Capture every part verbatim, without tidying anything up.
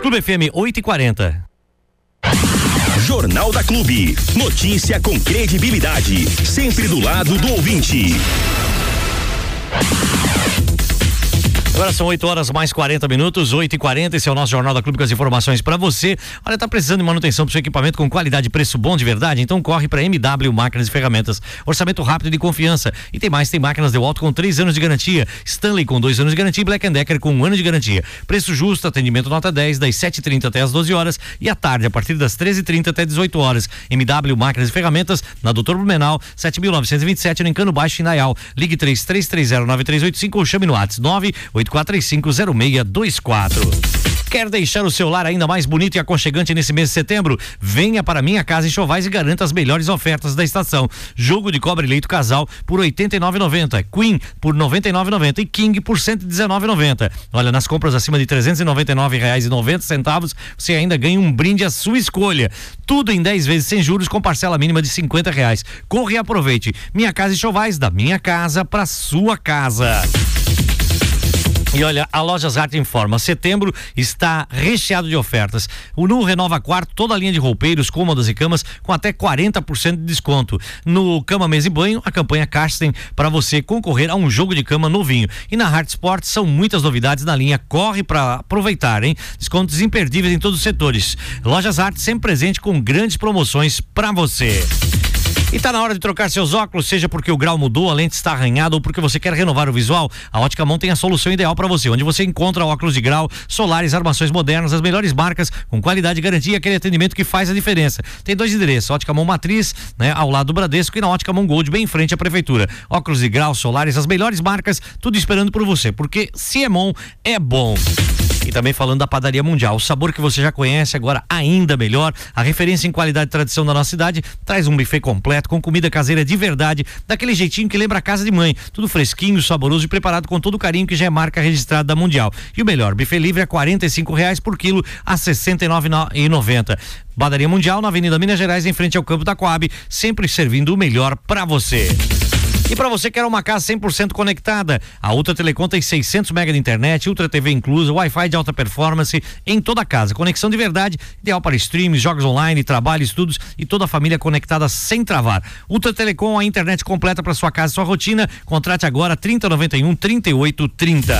Clube F M oito e quarenta. Jornal da Clube. Notícia com credibilidade. Sempre do lado do ouvinte. Agora são oito horas mais quarenta minutos, oito e quarenta, esse é o nosso Jornal da Clube com as informações para você. Olha, tá precisando de manutenção pro seu equipamento com qualidade e preço bom de verdade? Então corre para M W Máquinas e Ferramentas. Orçamento rápido e de confiança. E tem mais, tem máquinas de Alto com três anos de garantia, Stanley com dois anos de garantia e Black and Decker com um ano de garantia. Preço justo, atendimento nota dez, das sete e trinta até as doze horas e à tarde, a partir das treze e trinta até dezoito horas. M W Máquinas e Ferramentas, na Doutor Blumenau, sete mil novecentos e vinte e sete, no Encano Baixo, em Naial. Ligue três três três zero nove três oito cinco ou chame no WhatsApp nove oito quatro três cinco zero seis dois quatro. Quer deixar o seu lar ainda mais bonito e aconchegante nesse mês de setembro? Venha para Minha Casa Enxovais e garanta as melhores ofertas da estação. Jogo de cobre leito casal por oitenta e nove reais e noventa centavos, Queen por noventa e nove reais e noventa centavos e King por cento e dezenove reais e noventa centavos. Olha, nas compras acima de trezentos e noventa e nove reais e noventa centavos, você ainda ganha um brinde à sua escolha. Tudo em dez vezes sem juros com parcela mínima de cinquenta reais. Corre e aproveite. Minha Casa Enxovais, da minha casa para sua casa. E olha, a Lojas Arte informa, setembro está recheado de ofertas. O Nu renova quarto, toda a linha de roupeiros, cômodas e camas com até quarenta por cento de desconto. No Cama, Mesa e Banho, a campanha Castem para você concorrer a um jogo de cama novinho. E na Hard Sports são muitas novidades na linha, corre para aproveitar, hein? Descontos imperdíveis em todos os setores. Lojas Arte sempre presente com grandes promoções para você. E tá na hora de trocar seus óculos, seja porque o grau mudou, a lente está arranhada ou porque você quer renovar o visual, a Ótica Mon tem a solução ideal para você, onde você encontra óculos de grau, solares, armações modernas, as melhores marcas, com qualidade e garantia, aquele atendimento que faz a diferença. Tem dois endereços, Ótica Mon Matriz, né, ao lado do Bradesco, e na Ótica Mon Gold, bem em frente à prefeitura. Óculos de grau, solares, as melhores marcas, tudo esperando por você, porque se é Mon, é bom. E também falando da Padaria Mundial, o sabor que você já conhece, agora ainda melhor, a referência em qualidade e tradição da nossa cidade, traz um buffet completo com comida caseira de verdade, daquele jeitinho que lembra a casa de mãe, tudo fresquinho, saboroso e preparado com todo o carinho que já é marca registrada da Mundial. E o melhor, buffet livre a quarenta e cinco reais por quilo, a sessenta e nove reais e noventa centavos. Padaria Mundial, na Avenida Minas Gerais, em frente ao Campo da Coab, sempre servindo o melhor pra você. E para você que quer uma casa cem por cento conectada, a Ultra Telecom tem seiscentos mega de internet, Ultra T V inclusa, Wi-Fi de alta performance em toda a casa. Conexão de verdade, ideal para streams, jogos online, trabalho, estudos e toda a família conectada sem travar. Ultra Telecom, a internet completa para sua casa e sua rotina. Contrate agora trinta noventa e um, trinta e oito trinta.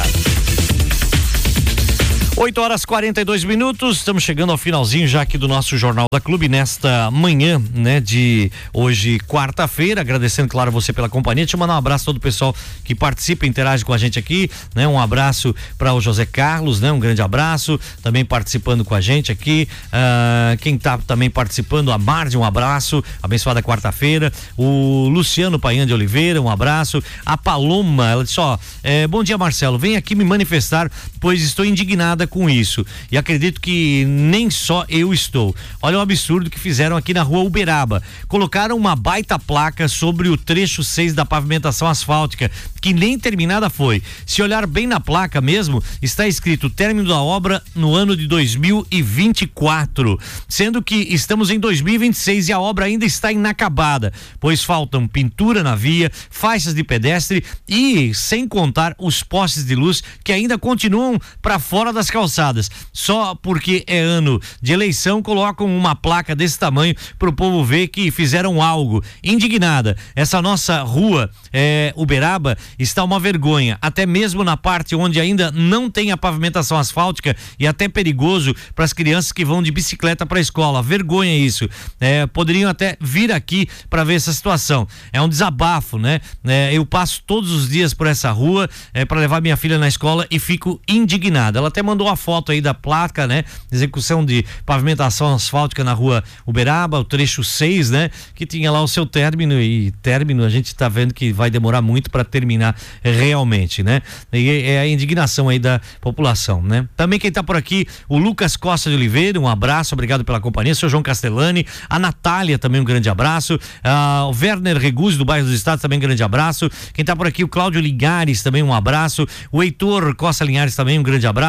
oito horas e quarenta e dois minutos, estamos chegando ao finalzinho já aqui do nosso Jornal da Clube nesta manhã, né, de hoje, quarta-feira, agradecendo, claro, você pela companhia. Deixa eu mandar um abraço a todo o pessoal que participa e interage com a gente aqui, né, um abraço para o José Carlos, né, um grande abraço, também participando com a gente aqui, uh, quem tá também participando, a Marde, um abraço, abençoada quarta-feira, o Luciano Payan de Oliveira, um abraço, a Paloma, ela disse, ó, é, bom dia, Marcelo, vem aqui me manifestar, pois estou indignada com isso, e acredito que nem só eu estou. Olha o absurdo que fizeram aqui na rua Uberaba, colocaram uma baita placa sobre o trecho seis da pavimentação asfáltica, que nem terminada foi. Se olhar bem na placa mesmo, está escrito término da obra no ano de dois mil e vinte e quatro, sendo que estamos em dois mil e vinte e seis e a obra ainda está inacabada, pois faltam pintura na via, faixas de pedestre e sem contar os postes de luz que ainda continuam para fora das calçadas. Só porque é ano de eleição colocam uma placa desse tamanho para o povo ver que fizeram algo. Indignada, essa nossa rua é, Uberaba está uma vergonha, até mesmo na parte onde ainda não tem a pavimentação asfáltica, e até perigoso para as crianças que vão de bicicleta para a escola. Vergonha isso. É, poderiam até vir aqui para ver essa situação. É um desabafo, né? É, eu passo todos os dias por essa rua é, para levar minha filha na escola e fico indignada. Ela até mandou a foto aí da placa, né? Execução de pavimentação asfáltica na rua Uberaba, o trecho seis, né? Que tinha lá o seu término, e término a gente tá vendo que vai demorar muito para terminar realmente, né? E é a indignação aí da população, né? Também quem tá por aqui, o Lucas Costa de Oliveira, um abraço, obrigado pela companhia, seu João Castellani, a Natália também um grande abraço, ah, o Werner Reguzzi do bairro dos Estados também um grande abraço, quem tá por aqui, o Cláudio Linhares também um abraço, o Heitor Costa Linhares também um grande abraço,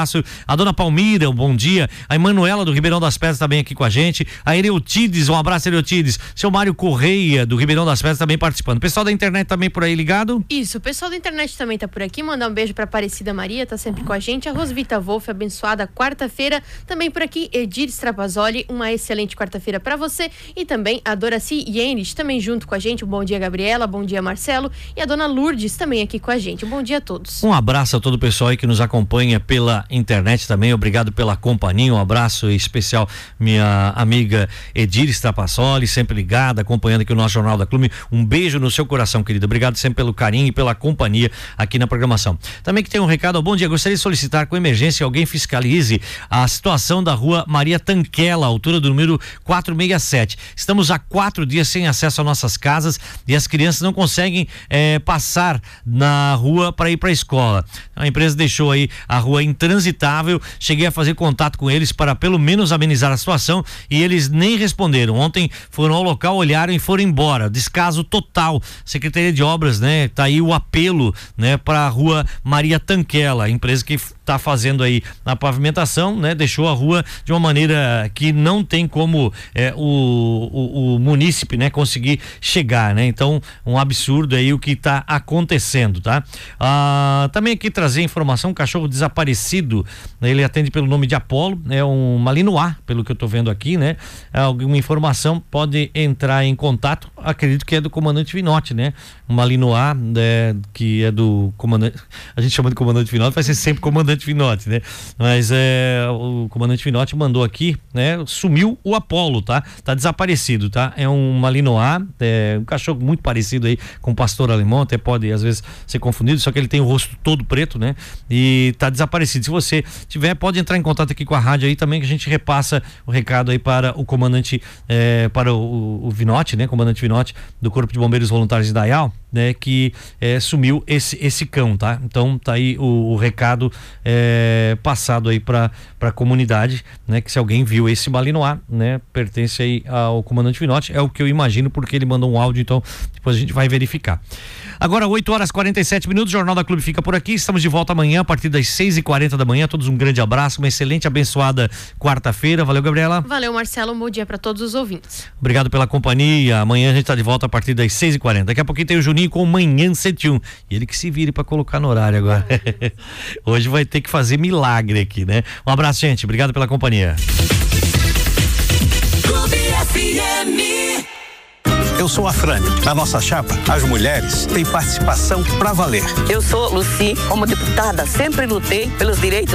A dona Palmira, um bom dia. A Emanuela do Ribeirão das Pedras também aqui com a gente. A Ereutídes, um abraço, Ereutídes. Seu Mário Correia do Ribeirão das Pedras também participando. Pessoal da internet também por aí ligado? Isso, o pessoal da internet também tá por aqui. Mandar um beijo pra Aparecida Maria, tá sempre com a gente. A Rosvita Wolf, abençoada quarta-feira. Também por aqui, Edir Strapazoli, uma excelente quarta-feira pra você. E também a Doraci Yenich, também junto com a gente. Um bom dia, Gabriela. Bom dia, Marcelo. E a dona Lourdes também aqui com a gente. Um bom dia a todos. Um abraço a todo o pessoal aí que nos acompanha pela internet também. Obrigado pela companhia. Um abraço especial, minha amiga Edir Strapazoli, sempre ligada, acompanhando aqui o nosso Jornal da Clube. Um beijo no seu coração, querida. Obrigado sempre pelo carinho e pela companhia aqui na programação. Também que tem um recado. Bom dia, gostaria de solicitar com emergência que alguém fiscalize a situação da rua Maria Tanquela, altura do número quatrocentos e sessenta e sete. Estamos há quatro dias sem acesso às nossas casas e as crianças não conseguem eh, passar na rua para ir para a escola. A empresa deixou aí a rua intransitável. Cheguei a fazer contato com eles para pelo menos amenizar a situação e eles nem responderam. Ontem foram ao local, olharam e foram embora. Descaso total. Secretaria de Obras, né? Tá aí o apelo, né? Para a rua Maria Tanquela, a empresa que está fazendo aí a pavimentação, né? Deixou a rua de uma maneira que não tem como é, o, o, o munícipe, né? Conseguir chegar, né? Então, um absurdo aí o que está acontecendo, tá? Ah, também aqui trazer informação, um cachorro desaparecido, né? Ele atende pelo nome de Apolo, é um Malinois, pelo que eu tô vendo aqui, né? Alguma informação pode entrar em contato, acredito que é do comandante Vinotti, né? Um Malinois, né? Que é do comandante, a gente chama de comandante Vinotti, vai ser sempre comandante Vinotti, né? Mas é, o comandante Vinotti mandou aqui, né? Sumiu o Apolo, tá? Tá desaparecido, tá? É um Malinois, é um cachorro muito parecido aí com o pastor alemão, até pode às vezes ser confundido, só que ele tem o rosto todo preto, né? E tá desaparecido. Se você tiver, pode entrar em contato aqui com a rádio aí também, que a gente repassa o recado aí para o comandante, é, para o, o Vinotti, né? Comandante Vinotti do Corpo de Bombeiros Voluntários de Dayal, né? Que é, sumiu esse, esse cão, tá? Então tá aí o, o recado é, passado aí para para a comunidade, né? Que se alguém viu esse Malinois, né? Pertence aí ao comandante Vinotti, é o que eu imagino, porque ele mandou um áudio, então depois a gente vai verificar. Agora oito horas e quarenta e sete minutos, o Jornal da Clube fica por aqui, estamos de volta amanhã a partir das seis e quarenta da manhã. Todos um grande abraço, uma excelente, abençoada quarta-feira. Valeu, Gabriela. Valeu, Marcelo, um bom dia para todos os ouvintes. Obrigado pela companhia, amanhã a gente tá de volta a partir das seis e quarenta. Daqui a pouquinho tem o Juninho com Manhã cento e um, e ele que se vire para colocar no horário agora. Hoje vai ter que fazer milagre aqui, né? Um abraço, gente, obrigado pela companhia. Clube F M. Eu sou a Frane. Na nossa chapa, as mulheres têm participação pra valer. Eu sou Luci, como deputada, sempre lutei pelos direitos